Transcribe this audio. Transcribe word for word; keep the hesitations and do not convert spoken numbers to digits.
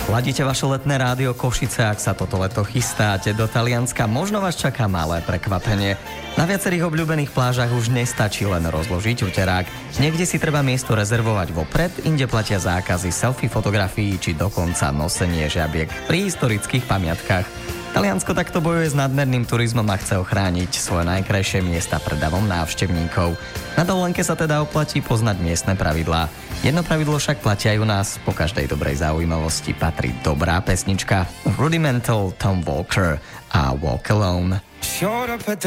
Ladíte vaše letné rádio Košice, ak sa toto leto chystáte do Talianska, možno vás čaká malé prekvapenie. Na viacerých obľúbených plážach už nestačí len rozložiť uterák. Niekde si treba miesto rezervovať vopred, inde platia zákazy selfie fotografií či dokonca nosenie žabiek pri historických pamiatkách. Taliansko takto bojuje s nadmerným turizmom a chce ochrániť svoje najkrajšie miesta pred davom návštevníkov. Na dovolenke sa teda oplatí poznať miestne pravidlá. Jedno pravidlo však platia aj u nás. Po každej dobrej zaujímavosti patrí dobrá pesnička Rudimental, Tom Walker a Walk Alone.